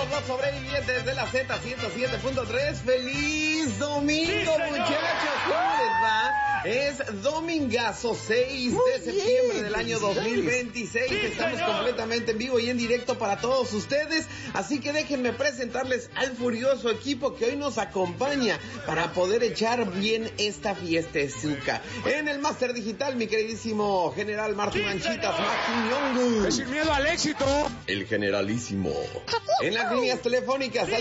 somos los sobrevivientes de la Z107.3. ¡Feliz domingo, muchachos! ¿Cómo les va? Es domingazo 6 de septiembre del año 2026. Estamos completamente en vivo y en directo para todos ustedes. Así que déjenme presentarles al furioso equipo que hoy nos acompaña para poder echar bien esta fiestezuca. En el máster digital, mi queridísimo general Martín Manchitas, Martín Yongu. Sin miedo al éxito. El generalísimo. En las líneas telefónicas al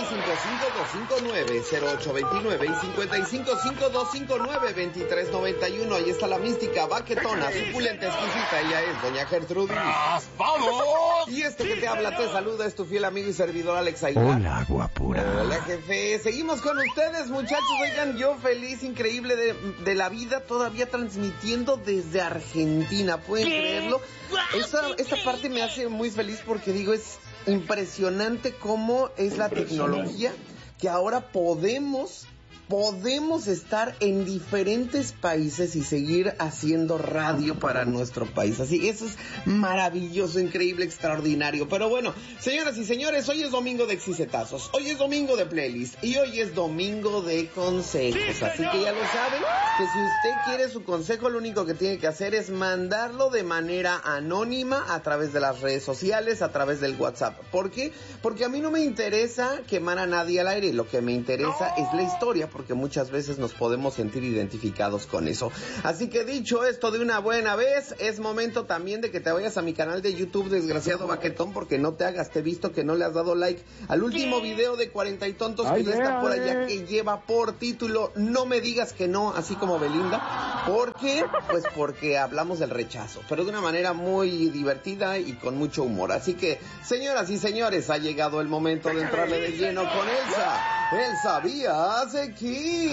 55-5259-0829 y 55-5259-2391. Ahí está la mística, baquetona, suculenta, exquisita. Ella es doña Gertrudis. ¡Vamos! Y este que te habla, te saluda, es tu fiel amigo y servidor Alex Aguilar. Hola, guapura. Hola, jefe. Seguimos con ustedes, muchachos. Oigan, yo feliz, increíble de la vida, todavía transmitiendo desde Argentina. ¿Pueden creerlo? Esta parte me hace muy feliz porque digo, es impresionante cómo es la tecnología que ahora podemos estar en diferentes países y seguir haciendo radio para nuestro país. Así, eso es maravilloso, increíble, extraordinario. Pero bueno, señoras y señores, hoy es domingo de exicetazos, hoy es domingo de playlist y hoy es domingo de consejos. Así que ya lo saben, que si usted quiere su consejo, lo único que tiene que hacer es mandarlo de manera anónima a través de las redes sociales, a través del WhatsApp. ¿Por qué? Porque a mí no me interesa quemar a nadie al aire, lo que me interesa es la historia, porque muchas veces nos podemos sentir identificados con eso. Así que dicho esto de una buena vez, es momento también de que te vayas a mi canal de YouTube, desgraciado baquetón, porque no te hagas, te he visto que no le has dado like al último video de 40 y tontos que ya está por allá, que lleva por título No me digas que no, así como Belinda. ¿Por qué? Pues porque hablamos del rechazo, pero de una manera muy divertida y con mucho humor. Así que, señoras y señores, ha llegado el momento de entrarle de lleno con Elsa. ¿Sabías aquí?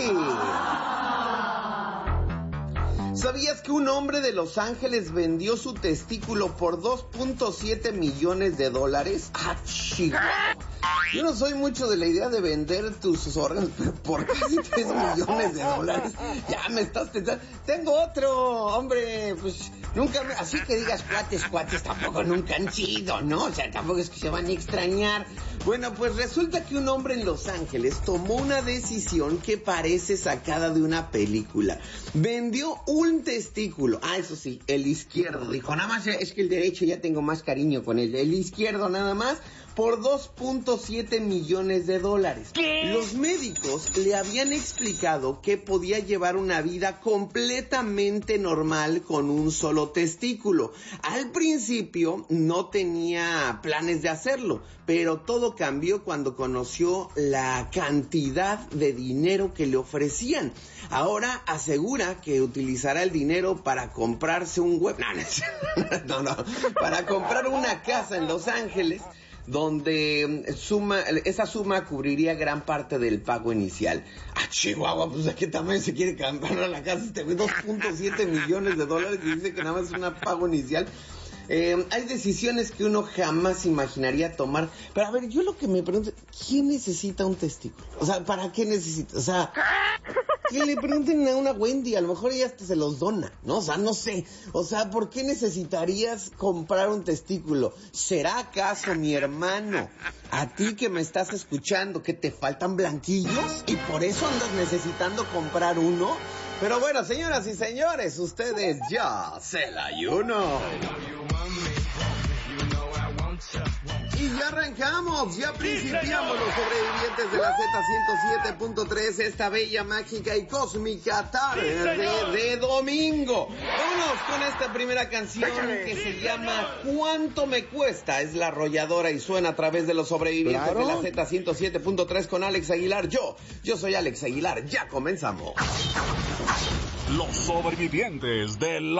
¿Sabías que un hombre de Los Ángeles vendió su testículo por $2.7 millones? ¡Ah, chihuahua! Yo no soy mucho de la idea de vender tus órganos, pero ¿por qué $3 millones? Ya me estás pensando. Tengo otro, hombre, pues nunca así que digas cuates tampoco nunca han sido, ¿no? O sea, tampoco es que se van a extrañar. Bueno, pues resulta que un hombre en Los Ángeles tomó una decisión que parece sacada de una película. Vendió un testículo. Eso sí, el izquierdo. Dijo, nada más es que el derecho ya tengo más cariño con él. El izquierdo nada más por $2.7 millones. ¿Qué? Los médicos le habían explicado que podía llevar una vida completamente normal con un solo testículo. Al principio no tenía planes de hacerlo, pero todo cambió cuando conoció la cantidad de dinero que le ofrecían. Ahora asegura que utilizará el dinero para comprarse un web... No, para comprar una casa en Los Ángeles, donde esa suma cubriría gran parte del pago inicial. Chihuahua, pues ¿a qué tamaño se quiere comprar la casa este güey? $2.7 millones y dice que nada más es un pago inicial. Hay decisiones que uno jamás imaginaría tomar. Pero a ver, yo lo que me pregunto, ¿quién necesita un testículo? O sea, ¿para qué necesita? O sea, que le pregunten a una Wendy, a lo mejor ella hasta se los dona, ¿no? O sea, no sé. O sea, ¿por qué necesitarías comprar un testículo? ¿Será acaso, mi hermano, a ti que me estás escuchando, que te faltan blanquillos y por eso andas necesitando comprar uno? Pero bueno, señoras y señores, ustedes ya se la ayuno. Y ya arrancamos, ya principiamos los sobrevivientes de la Z107.3, esta bella, mágica y cósmica tarde de domingo. Vámonos con esta primera canción que se llama ¿Cuánto me cuesta? Es La Arrolladora y suena a través de los sobrevivientes de la Z107.3 con Alex Aguilar. Yo soy Alex Aguilar, ya comenzamos. Los sobrevivientes de la